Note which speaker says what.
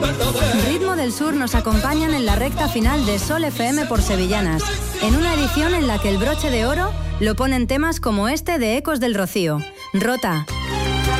Speaker 1: Ritmo del Sur nos acompañan en la recta final de Sol FM por Sevillanas, en una edición en la que el broche de oro lo ponen temas como este de Ecos del Rocío, Rota,